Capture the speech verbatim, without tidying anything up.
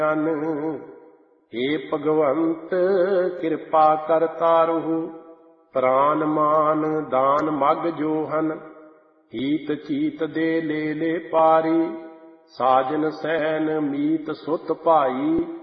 हे भगवंत किरपा कर तारहु, प्राण मान दान मग जोहन। हीत चीत दे ले ले पारी, साजन सैन मीत सुत भाई।